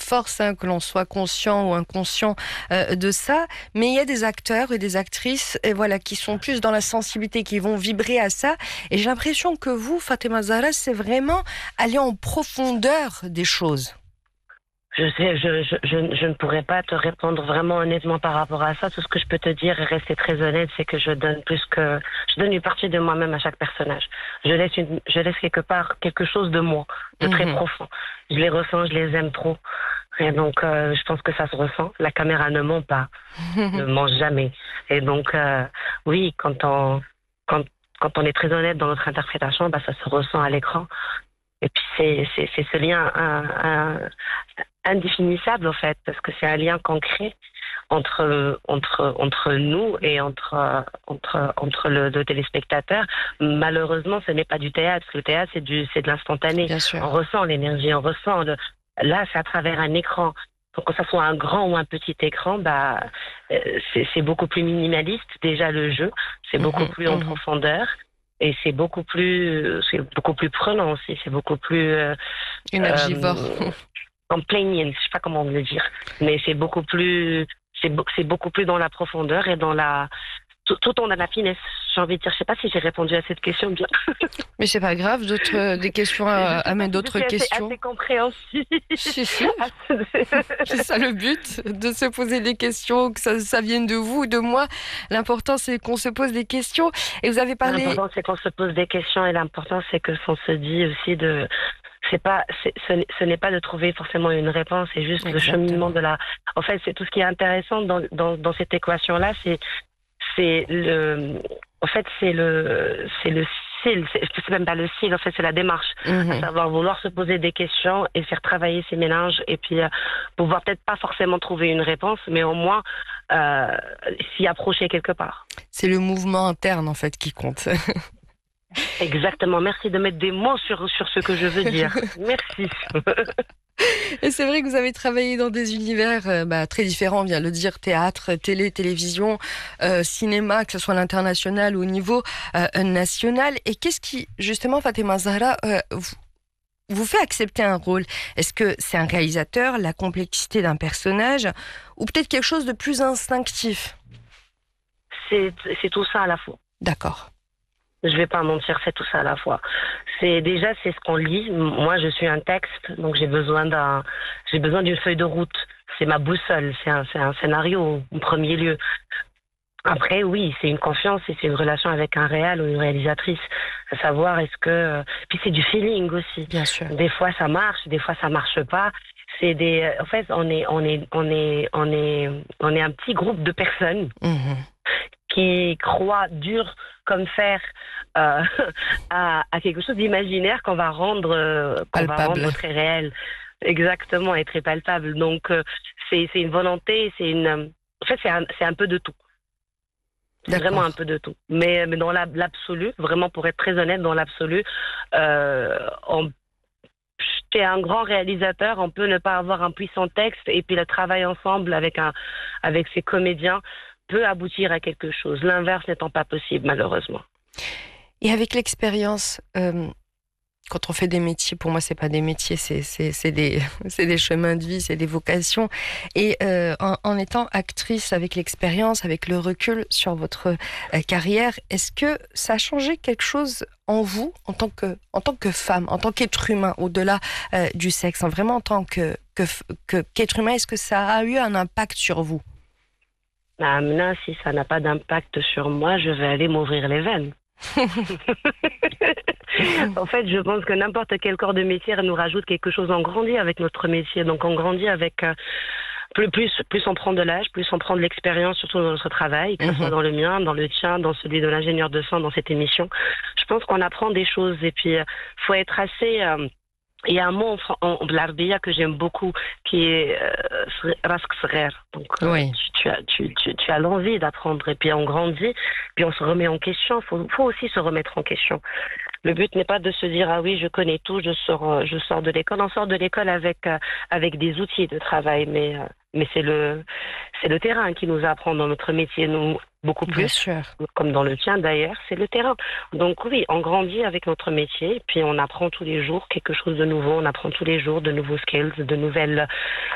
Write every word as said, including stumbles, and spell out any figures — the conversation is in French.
force, hein, que l'on soit conscient ou inconscient euh, de ça. Mais il y a des acteurs et des actrices, et voilà, qui sont plus dans la sensibilité, qui vont vibrer à ça. Et j'ai l'impression que vous, Fatima Zahra, c'est vraiment aller en profondeur des choses. Je sais, je, je, je, je ne pourrais pas te répondre vraiment honnêtement par rapport à ça. Tout ce que je peux te dire et rester très honnête, c'est que je donne plus que, je donne une partie de moi-même à chaque personnage. Je laisse une, je laisse quelque part quelque chose de moi, de très Mhm. profond. Je les ressens, je les aime trop. Et donc, euh, je pense que ça se ressent. La caméra ne ment pas, ne ment jamais. Et donc, euh, oui, quand on, quand, quand on est très honnête dans notre interprétation, bah, ça se ressent à l'écran. Et puis c'est c'est c'est ce lien un, un, indéfinissable en fait, parce que c'est un lien concret entre entre entre nous et entre entre entre le, le téléspectateur. Malheureusement, ce n'est pas du théâtre. Parce que le théâtre, c'est du c'est de l'instantané. Bien sûr. On ressent l'énergie, on ressent le... Là, c'est à travers un écran. Donc, que ça soit un grand ou un petit écran, bah, euh, c'est c'est beaucoup plus minimaliste déjà le jeu. C'est beaucoup Mhm, plus en mhm. profondeur. Et c'est beaucoup plus, c'est beaucoup plus prenant aussi. C'est beaucoup plus euh, Énergivore. euh, complainant, je sais pas comment le dire, mais c'est beaucoup plus, c'est beau- c'est beaucoup plus dans la profondeur et dans la, tout, tout en la finesse. J'ai envie de dire, je sais pas si j'ai répondu à cette question bien. Mais c'est pas grave, d'autres, euh, des questions à, Je sais à pas mettre si je d'autres suis assez, questions. assez compréhensive. Si, si, c'est ça le but, de se poser des questions, que ça, ça vienne de vous ou de moi. L'important, c'est qu'on se pose des questions. Et vous avez parlé... L'important c'est qu'on se pose des questions et l'important c'est que on se dit aussi de, c'est pas, c'est- ce n'est ce n'est pas de trouver forcément une réponse, c'est juste le cheminement Exactement. de la. En fait, c'est tout ce qui est intéressant dans dans, dans cette équation là, c'est c'est le, en fait, c'est le, c'est le style, c'est c'est même pas le style, en fait, c'est la démarche, à Mhm. savoir vouloir se poser des questions et faire travailler ces mélanges et puis euh, pouvoir peut-être pas forcément trouver une réponse, mais au moins euh, s'y approcher quelque part. C'est le mouvement interne, en fait, qui compte. Exactement. Merci de mettre des mots sur, sur ce que je veux dire. Merci. Et c'est vrai que vous avez travaillé dans des univers euh, bah, très différents, on vient de le dire, théâtre, télé, télévision, euh, cinéma, que ce soit à l'international ou au niveau euh, national. Et qu'est-ce qui, justement, Fatima Zahra, euh, vous, vous fait accepter un rôle? Est-ce que c'est un réalisateur, la complexité d'un personnage, ou peut-être quelque chose de plus instinctif? C'est, c'est tout ça à la fois. D'accord. Je vais pas mentir, c'est tout ça à la fois. C'est déjà c'est ce qu'on lit. Moi, je suis un texte, donc j'ai besoin d'un, j'ai besoin d'une feuille de route. C'est ma boussole. C'est un, c'est un scénario en premier lieu. Après, oui, c'est une confiance et c'est une relation avec un réal ou une réalisatrice. À savoir, est-ce que, puis c'est du feeling aussi. Bien sûr. Des fois, ça marche, des fois, ça marche pas. C'est des, en fait, on est, on est, on est, on est, on est un petit groupe de personnes Mhm. qui croient dur comme fer euh, à, à quelque chose d'imaginaire qu'on va rendre euh, qu'on va Palpable. rendre très réel, exactement, et très palpable. Donc euh, c'est c'est une volonté, c'est une en fait c'est un c'est un peu de tout. C'est vraiment un D'accord. peu de tout. Mais mais dans la- l'absolu, vraiment pour être très honnête, dans l'absolu, euh, on t'es un grand réalisateur, on peut ne pas avoir un puissant texte et puis le travail ensemble avec un avec ses comédiens peut aboutir à quelque chose. L'inverse n'étant pas possible, malheureusement. Et avec l'expérience, euh, quand on fait des métiers, pour moi, c'est pas des métiers, c'est c'est c'est des c'est des chemins de vie, c'est des vocations. Et euh, en, en étant actrice, avec l'expérience, avec le recul sur votre euh, carrière, est-ce que ça a changé quelque chose en vous, en tant que en tant que femme, en tant qu'être humain, au-delà euh, du sexe, hein, vraiment en tant que que que- qu'être humain, est-ce que ça a eu un impact sur vous? Amna, si ça n'a pas d'impact sur moi, je vais aller m'ouvrir les veines. En fait, je pense que n'importe quel corps de métier nous rajoute quelque chose. On grandit avec notre métier, donc on grandit avec euh, plus, plus, plus on prend de l'âge, plus on prend de l'expérience, surtout dans notre travail, que ce soit Mhm. dans le mien, dans le tien, dans celui de l'ingénieur de son, dans cette émission. Je pense qu'on apprend des choses et puis euh, faut être assez. euh, il y a un mot en, fran- en, en l'arbia que j'aime beaucoup qui est euh, rask srer. Donc euh, Oui, tu, tu as tu, tu, tu as l'envie d'apprendre et puis on grandit, puis on se remet en question. Faut faut aussi se remettre en question. Le but n'est pas de se dire ah oui je connais tout, je sors euh, je sors de l'école. On sort de l'école avec euh, avec des outils de travail, mais euh, mais c'est le c'est le terrain qui nous apprend dans notre métier, nous beaucoup bien plus, sûr. comme dans le tien d'ailleurs, c'est le terrain. Donc oui, on grandit avec notre métier, puis on apprend tous les jours quelque chose de nouveau, on apprend tous les jours de nouveaux skills, de nouvelles